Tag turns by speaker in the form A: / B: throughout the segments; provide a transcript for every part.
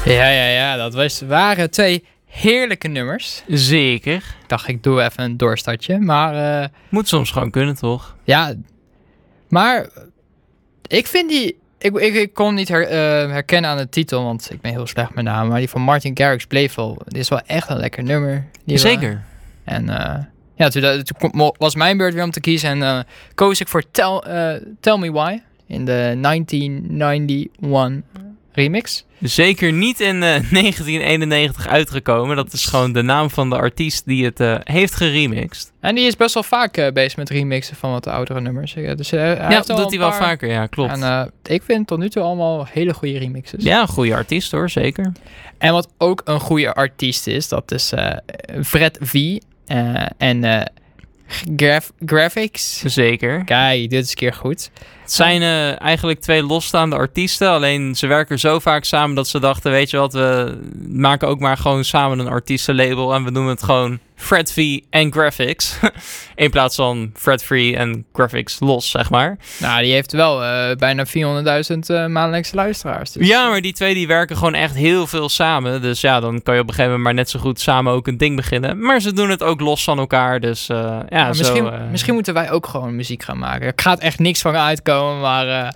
A: Ja, dat waren 2 heerlijke nummers.
B: Zeker.
A: Ik dacht, ik doe even een doorstartje, maar...
B: Moet soms gewoon kunnen, toch?
A: Ja, maar ik vind die... Ik kon niet herkennen aan de titel, want ik ben heel slecht met namen. Maar die van Martin Garrix bleef wel... Dit is wel echt een lekker nummer.
B: Zeker.
A: En toen was mijn beurt weer om te kiezen. En koos ik voor Tell Me Why in de 1991 remix.
B: Zeker niet in 1991 uitgekomen. Dat is gewoon de naam van de artiest die het heeft geremixed.
A: En die is best wel vaak bezig met remixen van wat oudere nummers. Dus,
B: dat doet hij wel vaker, ja, klopt.
A: En ik vind tot nu toe allemaal hele goede remixes.
B: Ja, een goede artiest hoor, zeker.
A: En wat ook een goede artiest is, dat is Fred V. En Graphics.
B: Zeker.
A: Kijk, dit is een keer goed.
B: Het zijn eigenlijk 2 losstaande artiesten. Alleen ze werken zo vaak samen dat ze dachten... weet je wat, we maken ook maar gewoon samen een artiestenlabel... en we noemen het gewoon Fred V en Graphics. In plaats van Fred V en Graphics los, zeg maar.
A: Nou, die heeft wel bijna 400.000 maandelijkse luisteraars. Dus.
B: Ja, maar die 2 die werken gewoon echt heel veel samen. Dus ja, dan kan je op een gegeven moment maar net zo goed samen ook een ding beginnen. Maar ze doen het ook los van elkaar. Dus
A: misschien moeten wij ook gewoon muziek gaan maken. Er gaat echt niks van uitkomen, maar...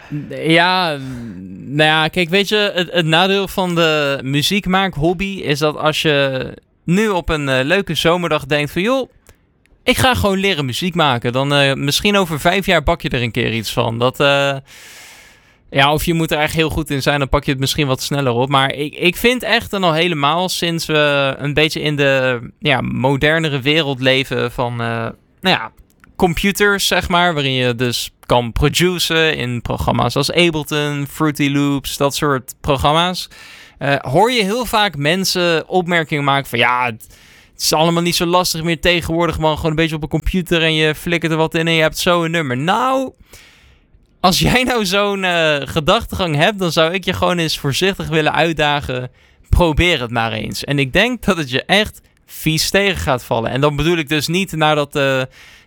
B: Kijk, weet je, het nadeel van de muziekmaakhobby is dat als je nu op een leuke zomerdag denkt van... joh, ik ga gewoon leren muziek maken. Dan misschien over 5 jaar bak je er een keer iets van. Of je moet er echt heel goed in zijn, dan pak je het misschien wat sneller op. Maar ik vind echt en al helemaal sinds we een beetje in de modernere wereld leven van computers, zeg maar. Waarin je dus kan produceren in programma's als Ableton, Fruity Loops, dat soort programma's. Hoor je heel vaak mensen opmerkingen maken van... het is allemaal niet zo lastig meer tegenwoordig, man. Gewoon een beetje op een computer en je flikkert er wat in en je hebt zo een nummer. Nou, als jij nou zo'n gedachtegang hebt, dan zou ik je gewoon eens voorzichtig willen uitdagen. Probeer het maar eens. En ik denk dat het je echt vies tegen gaat vallen. En dan bedoel ik dus niet naar dat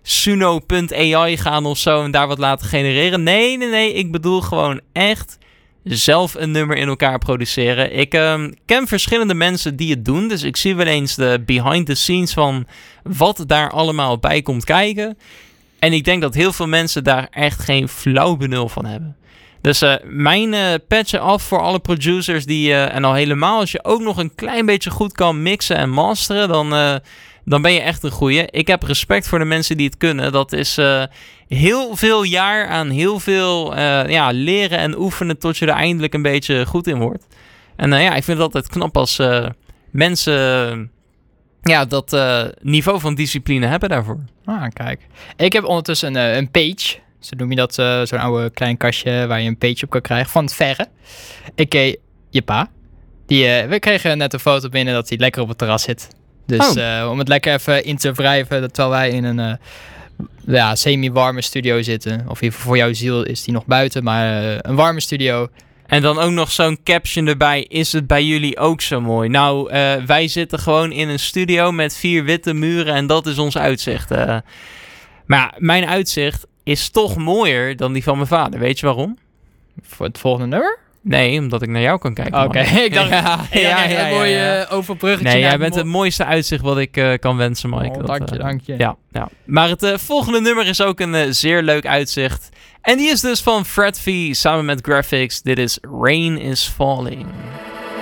B: Suno.ai gaan of zo en daar wat laten genereren. Nee. Ik bedoel gewoon echt zelf een nummer in elkaar produceren. Ik ken verschillende mensen die het doen. Dus ik zie wel eens de behind the scenes van wat daar allemaal bij komt kijken. En ik denk dat heel veel mensen daar echt geen flauw benul van hebben. Dus mijn patchen af voor alle producers die... en al helemaal als je ook nog een klein beetje goed kan mixen en masteren... dan ben je echt een goeie. Ik heb respect voor de mensen die het kunnen. Dat is heel veel jaar aan heel veel leren en oefenen... tot je er eindelijk een beetje goed in wordt. En ik vind het altijd knap als mensen... dat niveau van discipline hebben daarvoor.
A: Ah, kijk. Ik heb ondertussen een page. Zo noem je dat, zo'n oude klein kastje waar je een page op kan krijgen van het verre. Ik je pa. We kregen net een foto binnen dat hij lekker op het terras zit. Dus om het lekker even in te wrijven, terwijl wij in een semi-warme studio zitten. Of voor jouw ziel is die nog buiten, maar een warme studio.
B: En dan ook nog zo'n caption erbij. Is het bij jullie ook zo mooi? Nou, wij zitten gewoon in een studio met 4 witte muren en dat is ons uitzicht. Maar mijn uitzicht is toch mooier dan die van mijn vader. Weet je waarom?
A: Voor het volgende nummer?
B: Nee, omdat ik naar jou kan kijken.
A: Oké, ik dacht een mooi overbruggetje.
B: Nee, jij bent het mooiste uitzicht wat ik kan wensen, Mike.
A: Dank je.
B: Ja. Maar het volgende nummer is ook een zeer leuk uitzicht. En die is dus van Fred V samen met Graphics. Dit is Rain is Falling.